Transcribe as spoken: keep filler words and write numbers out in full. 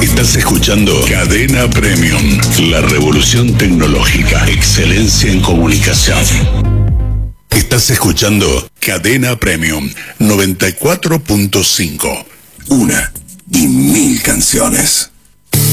Estás escuchando Cadena Premium, la revolución tecnológica, excelencia en comunicación. Estás escuchando Cadena Premium noventa y cuatro punto cinco. Una y mil canciones.